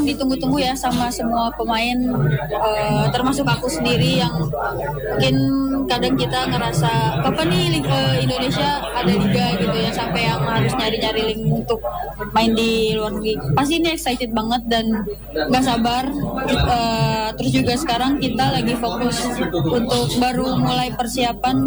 ditunggu-tunggu ya sama semua pemain, termasuk aku sendiri yang mungkin kadang kita ngerasa kapan nih Indonesia ada liga gitu ya, sampai yang harus nyari-nyari link untuk main di luar negeri. Pasti ini excited banget dan gak sabar. Terus juga sekarang kita lagi fokus untuk baru mulai persiapan